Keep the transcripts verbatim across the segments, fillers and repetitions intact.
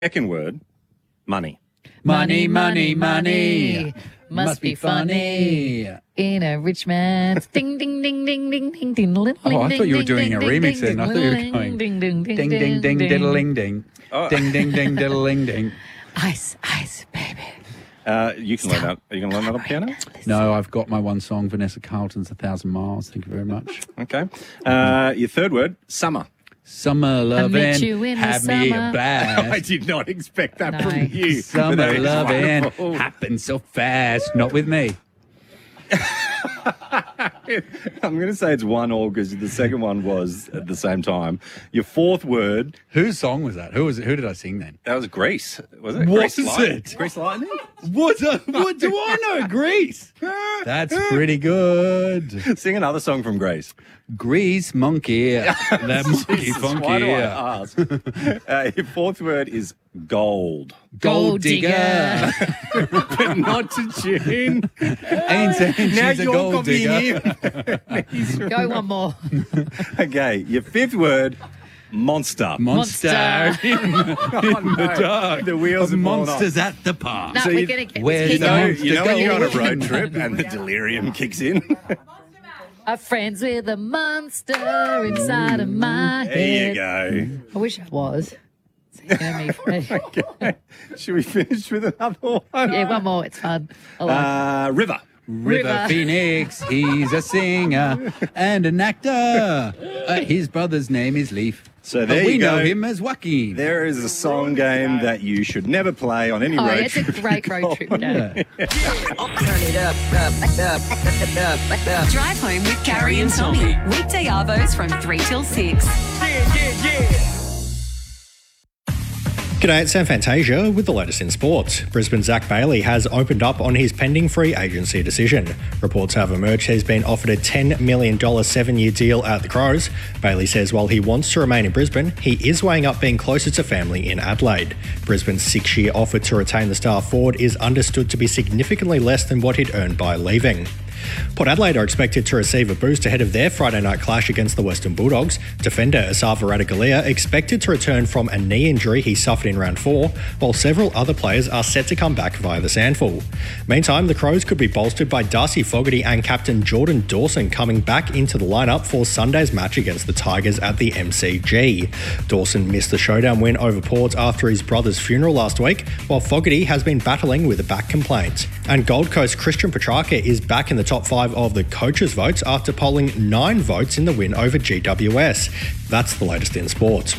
Second word, money. Money, money, money. Must, Must be funny. funny. In a rich man's ding, ding, ding, ding, ding, ding, ding, ding. Oh, I thought you were doing a remix then. I thought you were going ding, ding, ding, ding, ding, ding, diddling, ding. Ding, ding, ding, diddling, ding. Ice, ice, baby. Uh, you can learn that. Are you going to learn that on piano? No, I've got my one song, Vanessa Carlton's A Thousand Miles. Thank you very much. Okay. Uh, your third word, summer. Summer loving, you in the have me a summer. blast. I did not expect that Nice. from you. But Summer that is loving wonderful. happens so fast. Not with me. I'm going to say it's one all because the second one was at the same time. Your fourth word, Whose song was that? Who was it? Who did I sing then? that was Grease, was it? Was Grease Lightning? it? Grease Lightning? What? A, what do I know? Grease. That's pretty good. Sing another song from Grease. Grease monkey. That monkey Jesus, funky. why do I ask? uh, your fourth word is gold. Gold digger. But not to tune. Ain't saying Now she's a you're gold copying digger. him. Go one more. Okay, your fifth word, monster. Monster, Monster. in, in the dark. The wheels of are falling monsters at the park. No, So we're you- going to get Where's this the kid You know, going. monster you know when you're on a gold? road trip and the delirium kicks in? I'm friends with a monster inside of my There you head. go. I wish I was. It's gonna be free. Okay. Should we finish with another one? Yeah, one more. It's fun. I like Uh, river. River, River. Phoenix, he's a singer and an actor. Uh, his brother's name is Leaf. So but there we you know go. him as Joaquin. There is a song game that you should never play on any Oh, road it's a trip. great road trip game. Yeah. Turn it up, up, up, up, up, up. Drive home with Carrie and Tommy. Weekday arvos from three till six. G'day, it's Sam Fantasia with the latest in sports. Brisbane's Zach Bailey has opened up on his pending free agency decision. Reports have emerged he's been offered a ten million dollars seven-year deal at the Crows. Bailey says while he wants to remain in Brisbane, he is weighing up being closer to family in Adelaide. Brisbane's six-year offer to retain the star forward is understood to be significantly less than what he'd earned by leaving. Port Adelaide are expected to receive a boost ahead of their Friday night clash against the Western Bulldogs. Defender Asava Radaglia expected to return from a knee injury he suffered in round four, while several other players are set to come back via the Sandful. Meantime, the Crows could be bolstered by Darcy Fogarty and captain Jordan Dawson coming back into the lineup for Sunday's match against the Tigers at the M C G. Dawson missed the showdown win over Port after his brother's funeral last week, while Fogarty has been battling with a back complaint. And Gold Coast Christian Petrarca is back in the top five of the coaches' votes after polling nine votes in the win over G W S. That's the latest in sports.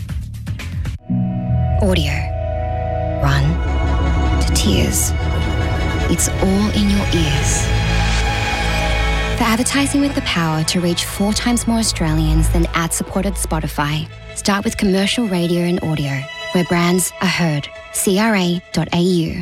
Audio. Run to tears. It's all in your ears. For advertising with the power to reach four times more Australians than ad-supported Spotify, start with commercial radio and audio, where brands are heard. C R A dot A U.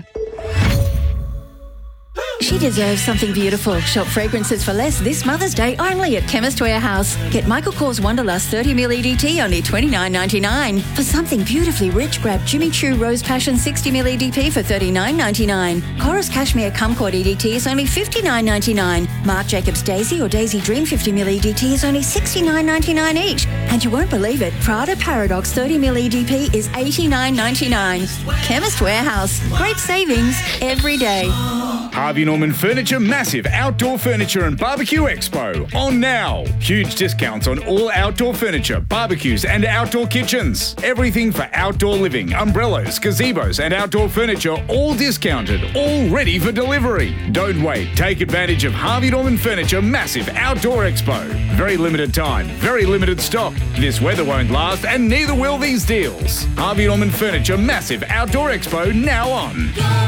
She deserves something beautiful. Shop fragrances for less this Mother's Day only at Chemist Warehouse. Get Michael Kors Wanderlust thirty milliliter E D T only twenty-nine ninety-nine. For something beautifully rich, grab Jimmy Choo Rose Passion sixty milliliter E D P for thirty-nine ninety-nine. Chorus Cashmere Kumquat E D T is only fifty-nine ninety-nine. Marc Jacobs Daisy or Daisy Dream fifty milliliter E D T is only sixty-nine ninety-nine each. And you won't believe it, Prada Paradox thirty milliliter E D P is eighty-nine ninety-nine. Chemist Warehouse. Great savings every day. Harvey Norman Furniture Massive Outdoor Furniture and Barbecue Expo on now. Huge discounts on all outdoor furniture, barbecues and outdoor kitchens. Everything for outdoor living, umbrellas, gazebos and outdoor furniture all discounted, all ready for delivery. Don't wait. Take advantage of Harvey Norman Furniture Massive Outdoor Expo. Very limited time, very limited stock. This weather won't last and neither will these deals. Harvey Norman Furniture Massive Outdoor Expo now on.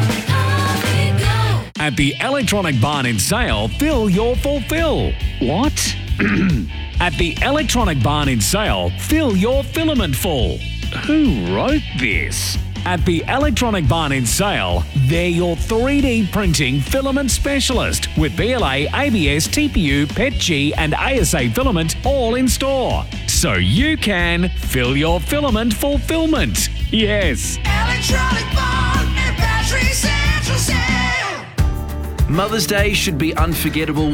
At the Electronic Barn in Sale, fill your fulfill. What? At the Electronic Barn in Sale, fill your filament full. Who wrote this? At the Electronic Barn in Sale, they're your three D printing filament specialist with B L A, A B S, T P U, P E T G and A S A filament all in store. So you can fill your filament fulfillment. Yes. Electronic Barn and Battery Central Sale. Mother's Day should be unforgettable